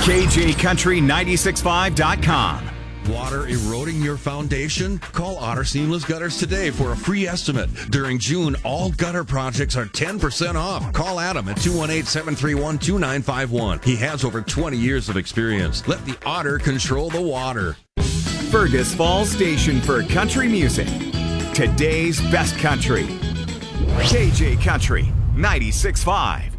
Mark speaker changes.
Speaker 1: KJCountry965.com.
Speaker 2: Water eroding your foundation? Call Otter Seamless Gutters today for a free estimate. During June, all gutter projects are 10% off. Call Adam at 218-731-2951. He has over 20 years of experience. Let the Otter control the water.
Speaker 1: Fergus Falls Station for country music. Today's best country. KJ Country 96.5.